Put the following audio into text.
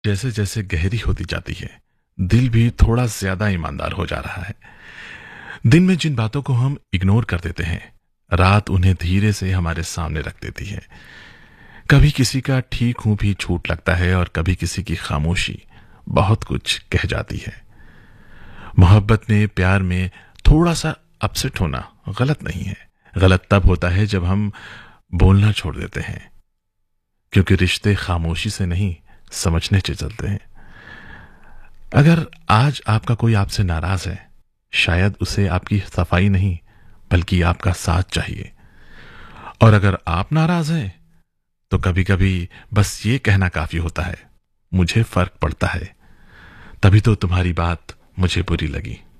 जैसे जैसे गहरी होती जाती है, दिल भी थोड़ा ज्यादा ईमानदार हो जा रहा है। दिन में जिन बातों को हम इग्नोर कर देते हैं, रात उन्हें धीरे से हमारे सामने रख देती है। कभी किसी का ठीक हूं भी झूठ लगता है और कभी किसी की खामोशी बहुत कुछ कह जाती है। मोहब्बत में, प्यार में थोड़ा सा अपसेट होना गलत नहीं है। गलत तब होता है जब हम बोलना छोड़ देते हैं, क्योंकि रिश्ते खामोशी से नहीं, समझने से चलते हैं। अगर आज आपका कोई आपसे नाराज है, शायद उसे आपकी सफाई नहीं बल्कि आपका साथ चाहिए। और अगर आप नाराज हैं तो कभी कभी बस ये कहना काफी होता है, मुझे फर्क पड़ता है, तभी तो तुम्हारी बात मुझे बुरी लगी।